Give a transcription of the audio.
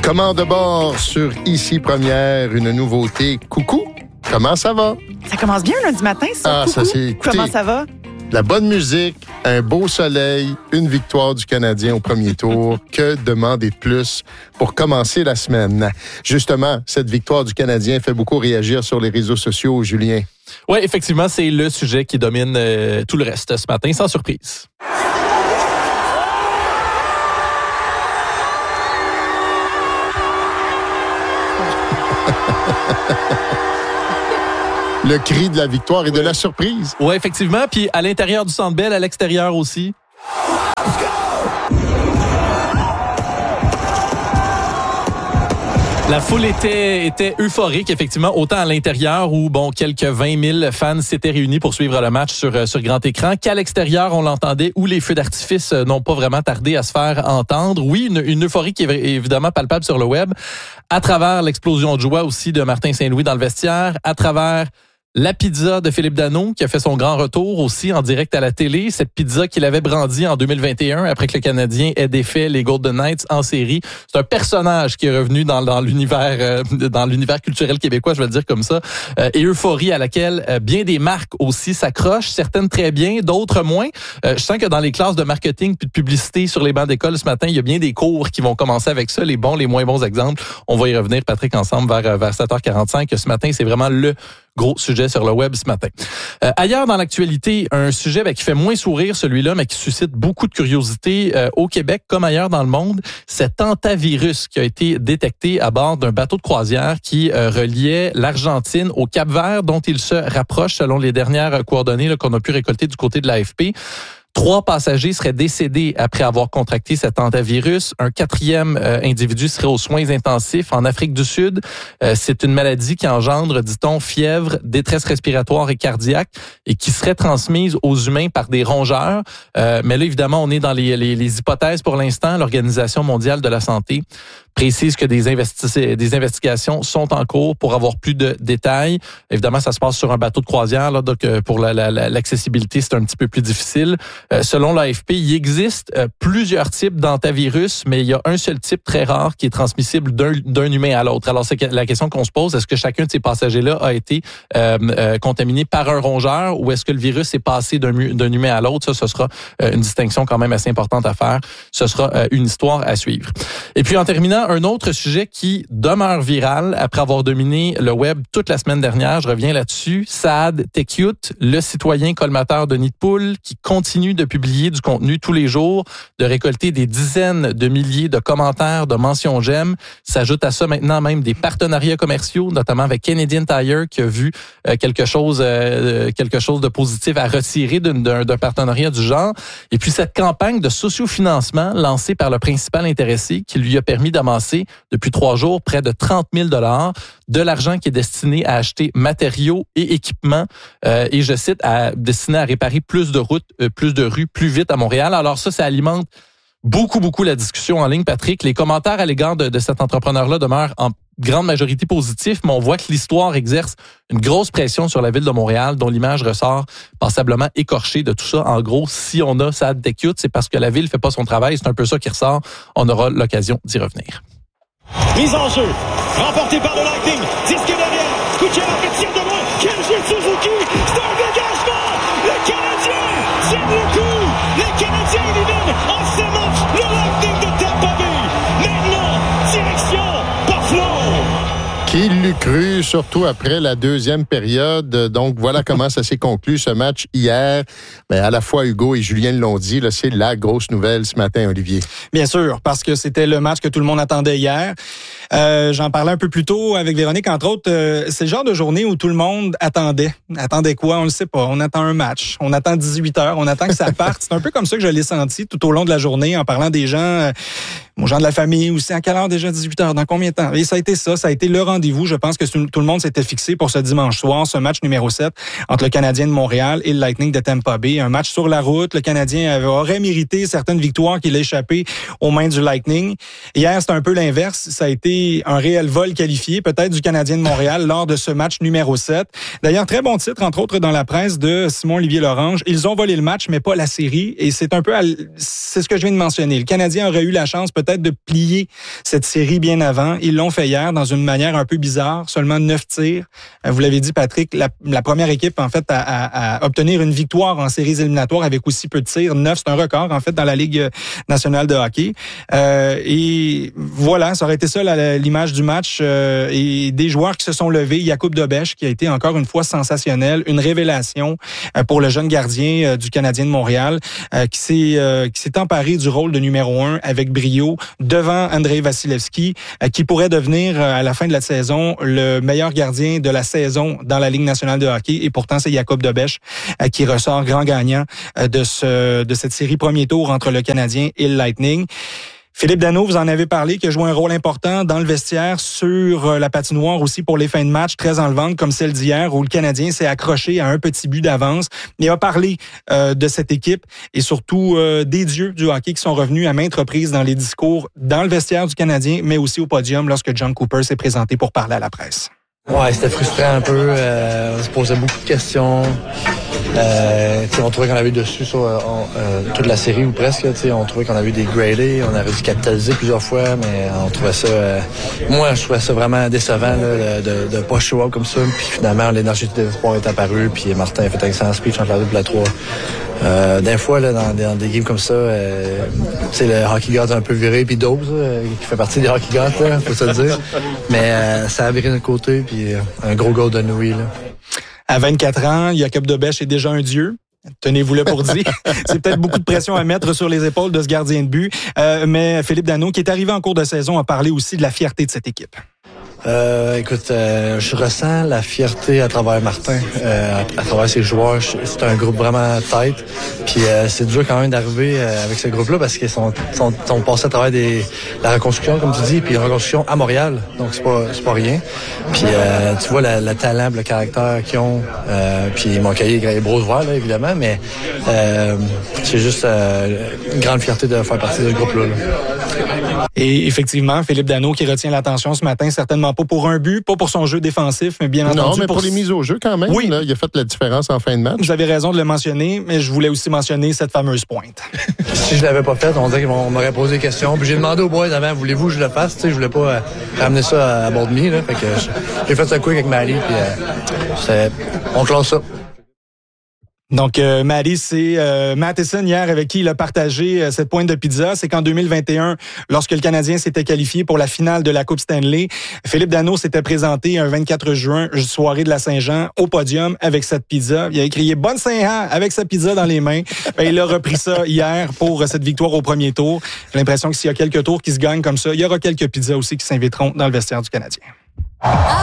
Commande de bord sur Ici Première, une nouveauté. Coucou, comment ça va? Ça commence bien lundi matin, ça. Coucou. Ça c'est... Écoutez, comment ça va? De la bonne musique, un beau soleil, une victoire du Canadien au premier tour. Que demander de plus pour commencer la semaine? Justement, cette victoire du Canadien fait beaucoup réagir sur les réseaux sociaux, Julien. Oui, effectivement, c'est le sujet qui domine tout le reste ce matin, sans surprise. Le cri de la victoire et de la surprise. Oui, effectivement. Puis à l'intérieur du Centre Bell, à l'extérieur aussi. La foule était euphorique, effectivement, autant à l'intérieur où, quelques 20 000 fans s'étaient réunis pour suivre le match sur grand écran, qu'à l'extérieur, on l'entendait, où les feux d'artifice n'ont pas vraiment tardé à se faire entendre. Oui, une euphorie qui est évidemment palpable sur le web, à travers l'explosion de joie aussi de Martin Saint-Louis dans le vestiaire, à travers la pizza de Philippe Danault, qui a fait son grand retour aussi en direct à la télé. Cette pizza qu'il avait brandie en 2021 après que le Canadien ait défait les Golden Knights en série. C'est un personnage qui est revenu dans l'univers culturel québécois, je vais le dire comme ça. Et euphorie à laquelle bien des marques aussi s'accrochent, certaines très bien, d'autres moins. Je sens que dans les classes de marketing puis de publicité sur les bancs d'école ce matin, il y a bien des cours qui vont commencer avec ça, les bons, les moins bons exemples. On va y revenir, Patrick, ensemble vers 7h45. Ce matin, c'est vraiment le gros sujet sur le web ce matin. Ailleurs dans l'actualité, un sujet qui fait moins sourire celui-là, mais qui suscite beaucoup de curiosité au Québec comme ailleurs dans le monde, cet hantavirus qui a été détecté à bord d'un bateau de croisière qui reliait l'Argentine au Cap-Vert, dont il se rapproche selon les dernières coordonnées qu'on a pu récolter du côté de l'AFP. 3 passagers seraient décédés après avoir contracté cet hantavirus. Un 4e individu serait aux soins intensifs en Afrique du Sud. C'est une maladie qui engendre, dit-on, fièvre, détresse respiratoire et cardiaque et qui serait transmise aux humains par des rongeurs. Mais là, évidemment, on est dans les hypothèses pour l'instant. L'Organisation mondiale de la santé précise que des investigations sont en cours pour avoir plus de détails. Évidemment, ça se passe sur un bateau de croisière, là, donc pour l'accessibilité, c'est un petit peu plus difficile. Selon l'AFP, il existe plusieurs types d'hantavirus, mais il y a un seul type très rare qui est transmissible d'un humain à l'autre. Alors, c'est la question qu'on se pose, est-ce que chacun de ces passagers-là a été contaminé par un rongeur ou est-ce que le virus est passé d'un humain à l'autre? Ça, ce sera une distinction quand même assez importante à faire. Ce sera une histoire à suivre. Et puis, en terminant, un autre sujet qui demeure viral après avoir dominé le web toute la semaine dernière, je reviens là-dessus. Saad Tekiout, le citoyen colmateur de nid de poule qui continue de publier du contenu tous les jours, de récolter des dizaines de milliers de commentaires, de mentions j'aime. S'ajoute à ça maintenant même des partenariats commerciaux, notamment avec Canadian Tire qui a vu quelque chose de positif à retirer d'un partenariat du genre. Et puis cette campagne de sociofinancement lancée par le principal intéressé qui lui a permis d'amasser depuis 3 jours près de 30 000 $, de l'argent qui est destiné à acheter matériaux et équipements et je cite, destiné à réparer plus de routes, plus de rues, plus vite à Montréal. Alors ça alimente beaucoup la discussion en ligne, Patrick. Les commentaires à l'égard de cet entrepreneur-là demeurent en grande majorité positifs, mais on voit que l'histoire exerce une grosse pression sur la ville de Montréal, dont l'image ressort passablement écorchée de tout ça. En gros, si on a Saad Tekiout, c'est parce que la ville fait pas son travail. C'est un peu ça qui ressort. On aura l'occasion d'y revenir. Mise en jeu, remporté par le Lightning. Disque derrière, Kucherov fait tir de loin. Quel jeu de Suzuki, c'est un dégagement. Le Canadien, c'est le coup. Les Canadiens éliminent en 6 matchs le Lightning de Tampa Bay. Maintenant, direction Buffalo. Qui l'eût cru, surtout après la 2e période. Donc, voilà comment ça s'est conclu, ce match hier. Mais à la fois, Hugo et Julien l'ont dit, là, c'est la grosse nouvelle ce matin, Olivier. Bien sûr, parce que c'était le match que tout le monde attendait hier. J'en parlais un peu plus tôt avec Véronique, entre autres. C'est le genre de journée où tout le monde attendait. Attendait quoi? On le sait pas. On attend un match. On attend 18 heures. On attend que ça parte. C'est un peu comme ça que je l'ai senti tout au long de la journée en parlant des gens, aux gens de la famille aussi. À quelle heure déjà? 18 heures? Dans combien de temps? Et ça a été ça. Ça a été le rendez-vous. Je pense que tout le monde s'était fixé pour ce dimanche soir, ce match numéro 7 entre le Canadien de Montréal et le Lightning de Tampa Bay. Un match sur la route. Le Canadien aurait mérité certaines victoires qu'il a échappé aux mains du Lightning. Hier, c'était un peu l'inverse. Ça a été un réel vol qualifié, peut-être du Canadien de Montréal lors de ce match numéro 7. D'ailleurs, très bon titre, entre autres, dans la presse de Simon-Olivier Lorange. Ils ont volé le match, mais pas la série. Et c'est un peu, c'est ce que je viens de mentionner. Le Canadien aurait eu la chance peut-être peut-être de plier cette série bien avant. Ils l'ont fait hier dans une manière un peu bizarre, seulement 9 tirs. Vous l'avez dit, Patrick, la première équipe, en fait, à obtenir une victoire en séries éliminatoires avec aussi peu de tirs. 9, c'est un record, en fait, dans la Ligue nationale de hockey. Et voilà, ça aurait été ça l'image du match. Et des joueurs qui se sont levés. Jakub Dobeš, qui a été encore une fois sensationnel, une révélation pour le jeune gardien du Canadien de Montréal, qui s'est emparé du rôle de numéro 1 avec brio devant Andrei Vasilevskiy, qui pourrait devenir à la fin de la saison le meilleur gardien de la saison dans la Ligue nationale de hockey. Et pourtant, c'est Jakub Dobeš qui ressort grand gagnant de cette série premier tour entre le Canadien et le Lightning. Philippe Danault, vous en avez parlé, qui a joué un rôle important dans le vestiaire, sur la patinoire aussi pour les fins de match très enlevantes comme celle d'hier où le Canadien s'est accroché à un petit but d'avance. Il a parlé de cette équipe et surtout des dieux du hockey qui sont revenus à maintes reprises dans les discours dans le vestiaire du Canadien, mais aussi au podium lorsque John Cooper s'est présenté pour parler à la presse. Ouais, c'était frustrant un peu. On se posait beaucoup de questions. On trouvait qu'on avait dessus sur toute la série ou presque. On trouvait qu'on avait dégradé, on avait dû capitaliser plusieurs fois, mais on trouvait ça... moi, je trouvais ça vraiment décevant là, de pas show up comme ça. Puis finalement, l'énergie de l'espoir est apparue, puis Martin a fait un excellent speech entre la 2 et la 3. Des fois, là, dans des games comme ça, le hockey god un peu viré, puis Dose, qui fait partie des hockey gods, là, faut se le dire. Mais ça a viré de notre côté, puis un gros goal de Nui, là. À 24 ans, Jakub Dobeš est déjà un dieu. Tenez-vous-le pour dire. C'est peut-être beaucoup de pression à mettre sur les épaules de ce gardien de but. Mais Philippe Danault, qui est arrivé en cours de saison, a parlé aussi de la fierté de cette équipe. Écoute, je ressens la fierté à travers Martin, à travers ses joueurs. C'est un groupe vraiment tête. Puis c'est dur quand même d'arriver avec ce groupe-là parce qu'ils sont passés à travers la reconstruction, comme tu dis, puis la reconstruction à Montréal. Donc c'est pas rien. Puis tu vois le talent, le caractère qu'ils ont. Puis mon cahier est beau voir, là, évidemment, mais c'est juste une grande fierté de faire partie de ce groupe-là. Là. Et effectivement, Philippe Danault qui retient l'attention ce matin, certainement pas pour un but, pas pour son jeu défensif, mais bien entendu... Non, mais pour les mises au jeu quand même. Oui. Là, il a fait la différence en fin de match. Vous avez raison de le mentionner, mais je voulais aussi mentionner cette fameuse pointe. Si je l'avais pas fait, on dirait qu'on m'aurait posé des questions. Puis j'ai demandé aux boys avant, voulez-vous que je le fasse? Je voulais pas ramener ça à bord de mi. Fait que j'ai fait ça quick avec Marie, puis on classe ça. Donc, Maddie, c'est Matheson hier avec qui il a partagé cette pointe de pizza. C'est qu'en 2021, lorsque le Canadien s'était qualifié pour la finale de la Coupe Stanley, Philippe Danault s'était présenté un 24 juin, soirée de la Saint-Jean, au podium avec cette pizza. Il a crié « Bonne Saint-Jean » avec sa pizza dans les mains. Il a repris ça hier pour cette victoire au premier tour. J'ai l'impression que s'il y a quelques tours qui se gagnent comme ça, il y aura quelques pizzas aussi qui s'inviteront dans le vestiaire du Canadien.